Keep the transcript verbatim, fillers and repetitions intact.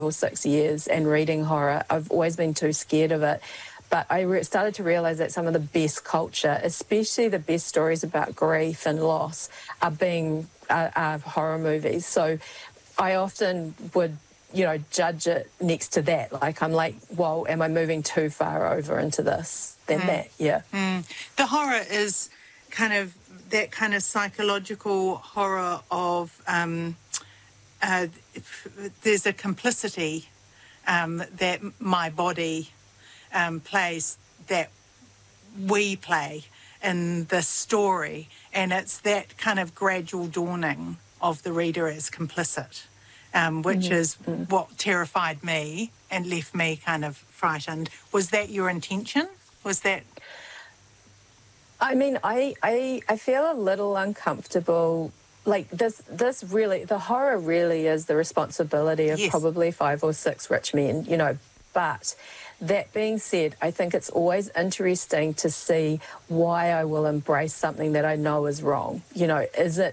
or six years and reading horror, I've always been too scared of it. But I re- started to realise that some of the best culture, especially the best stories about grief and loss, are being uh, are horror movies. So I often would, you know, judge it next to that. Like, I'm like, well, am I moving too far over into this than mm. that? Yeah. Mm. The horror is kind of that kind of psychological horror of um, uh, there's a complicity um, that my body um, plays, that we play in the story, and it's that kind of gradual dawning of the reader as complicit, um, which mm-hmm. is mm-hmm. what terrified me and left me kind of frightened. Was that your intention? Was that... I mean, I, I, I feel a little uncomfortable. Like, this, this really, the horror really is the responsibility of yes. probably five or six rich men, you know, but... That being said, I think it's always interesting to see why I will embrace something that I know is wrong. You know, is it